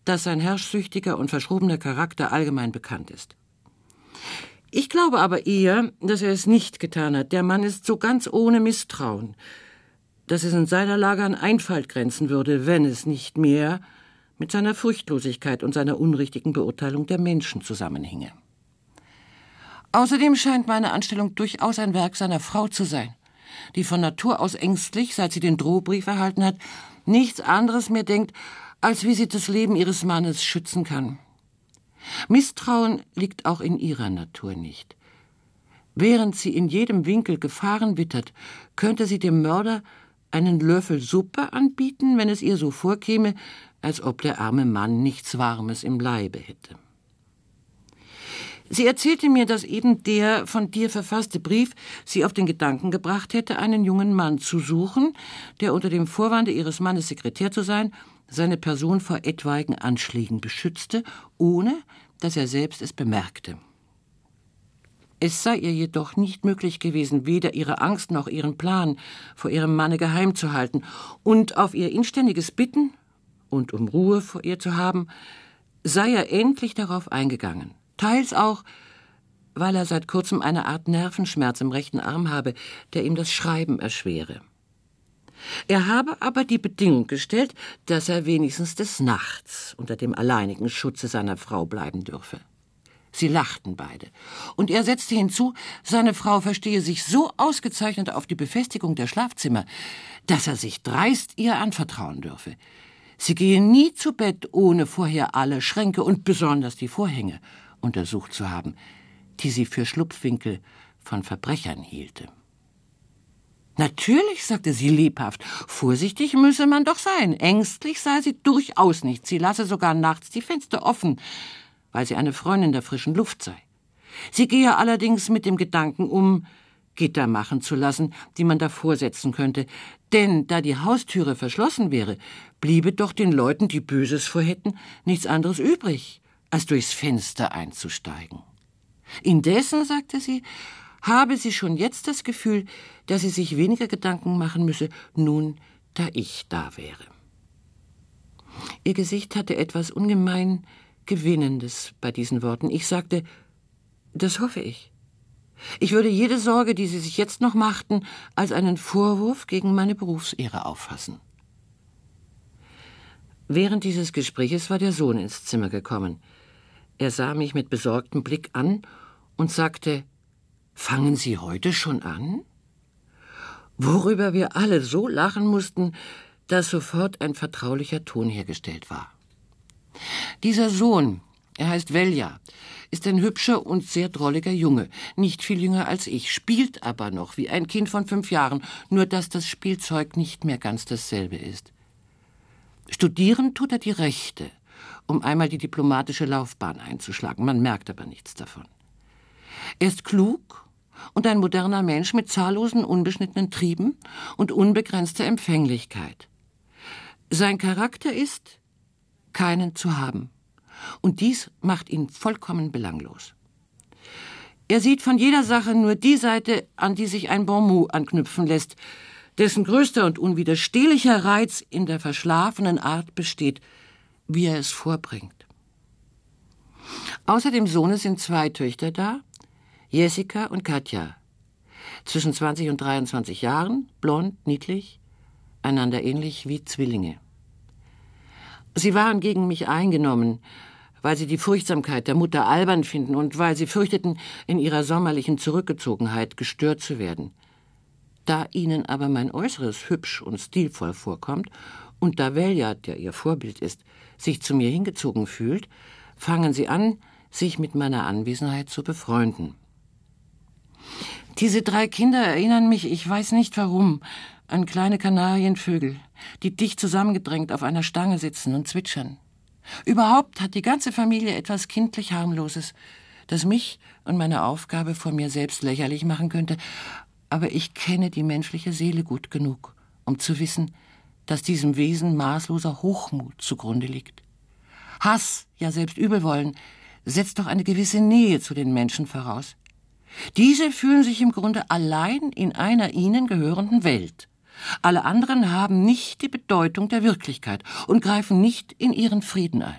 dass sein herrschsüchtiger und verschrobener Charakter allgemein bekannt ist. Ich glaube aber eher, dass er es nicht getan hat. Der Mann ist so ganz ohne Misstrauen, dass es in seiner Lage an Einfalt grenzen würde, wenn es nicht mehr mit seiner Furchtlosigkeit und seiner unrichtigen Beurteilung der Menschen zusammenhinge. Außerdem scheint meine Anstellung durchaus ein Werk seiner Frau zu sein, die von Natur aus ängstlich, seit sie den Drohbrief erhalten hat, nichts anderes mehr denkt, als wie sie das Leben ihres Mannes schützen kann. Misstrauen liegt auch in ihrer Natur nicht. Während sie in jedem Winkel Gefahren wittert, könnte sie dem Mörder einen Löffel Suppe anbieten, wenn es ihr so vorkäme, als ob der arme Mann nichts Warmes im Leibe hätte. Sie erzählte mir, dass eben der von dir verfasste Brief sie auf den Gedanken gebracht hätte, einen jungen Mann zu suchen, der unter dem Vorwande ihres Mannes Sekretär zu sein, seine Person vor etwaigen Anschlägen beschützte, ohne dass er selbst es bemerkte. Es sei ihr jedoch nicht möglich gewesen, weder ihre Angst noch ihren Plan vor ihrem Manne geheim zu halten, und auf ihr inständiges Bitten und um Ruhe vor ihr zu haben, sei er endlich darauf eingegangen. Teils auch, weil er seit kurzem eine Art Nervenschmerz im rechten Arm habe, der ihm das Schreiben erschwere. Er habe aber die Bedingung gestellt, dass er wenigstens des Nachts unter dem alleinigen Schutze seiner Frau bleiben dürfe. Sie lachten beide, und er setzte hinzu, seine Frau verstehe sich so ausgezeichnet auf die Befestigung der Schlafzimmer, dass er sich dreist ihr anvertrauen dürfe. Sie gehe nie zu Bett, ohne vorher alle Schränke und besonders die Vorhänge untersucht zu haben, die sie für Schlupfwinkel von Verbrechern hielte. Natürlich, sagte sie lebhaft, vorsichtig müsse man doch sein, ängstlich sei sie durchaus nicht, sie lasse sogar nachts die Fenster offen, weil sie eine Freundin der frischen Luft sei. Sie gehe allerdings mit dem Gedanken um, Gitter machen zu lassen, die man davor setzen könnte, denn da die Haustüre verschlossen wäre, bliebe doch den Leuten, die Böses vorhätten, nichts anderes übrig, als durchs Fenster einzusteigen. Indessen, sagte sie, habe sie schon jetzt das Gefühl, dass sie sich weniger Gedanken machen müsse, nun, da ich da wäre. Ihr Gesicht hatte etwas ungemein Gewinnendes bei diesen Worten. Ich sagte, das hoffe ich. Ich würde jede Sorge, die Sie sich jetzt noch machten, als einen Vorwurf gegen meine Berufsehre auffassen. Während dieses Gespräches war der Sohn ins Zimmer gekommen. Er sah mich mit besorgtem Blick an und sagte, »Fangen Sie heute schon an?« Worüber wir alle so lachen mussten, dass sofort ein vertraulicher Ton hergestellt war. Dieser Sohn, er heißt Velja, ist ein hübscher und sehr drolliger Junge, nicht viel jünger als ich, spielt aber noch wie ein Kind von 5 Jahren, nur dass das Spielzeug nicht mehr ganz dasselbe ist. Studieren tut er die Rechte, um einmal die diplomatische Laufbahn einzuschlagen, man merkt aber nichts davon. Er ist klug und ein moderner Mensch mit zahllosen unbeschnittenen Trieben und unbegrenzter Empfänglichkeit. Sein Charakter ist, keinen zu haben. Und dies macht ihn vollkommen belanglos. Er sieht von jeder Sache nur die Seite, an die sich ein Bon mot anknüpfen lässt, dessen größter und unwiderstehlicher Reiz in der verschlafenen Art besteht, wie er es vorbringt. Außer dem Sohne sind 2 Töchter da, Jessica und Katja, zwischen 20 und 23 Jahren, blond, niedlich, einander ähnlich wie Zwillinge. Sie waren gegen mich eingenommen, weil sie die Furchtsamkeit der Mutter albern finden und weil sie fürchteten, in ihrer sommerlichen Zurückgezogenheit gestört zu werden. Da ihnen aber mein Äußeres hübsch und stilvoll vorkommt und da Velja, der ihr Vorbild ist, sich zu mir hingezogen fühlt, fangen sie an, sich mit meiner Anwesenheit zu befreunden. Diese 3 Kinder erinnern mich, ich weiß nicht warum, an kleine Kanarienvögel, die dicht zusammengedrängt auf einer Stange sitzen und zwitschern. Überhaupt hat die ganze Familie etwas kindlich Harmloses, das mich und meine Aufgabe vor mir selbst lächerlich machen könnte, aber ich kenne die menschliche Seele gut genug, um zu wissen, dass diesem Wesen maßloser Hochmut zugrunde liegt. Hass, ja selbst Übelwollen, setzt doch eine gewisse Nähe zu den Menschen voraus. Diese fühlen sich im Grunde allein in einer ihnen gehörenden Welt. Alle anderen haben nicht die Bedeutung der Wirklichkeit und greifen nicht in ihren Frieden ein.